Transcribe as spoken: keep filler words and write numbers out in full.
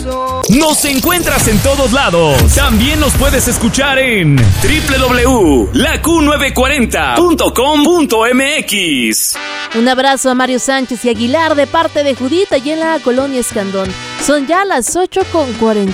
Nos encuentras en todos lados. También nos puedes escuchar en doble u doble u doble u punto la q novecientos cuarenta punto com punto m x. Un abrazo a Mario Sánchez y Aguilar de parte de Judita y en la colonia Escandón. Son ya las ocho con cuarenta.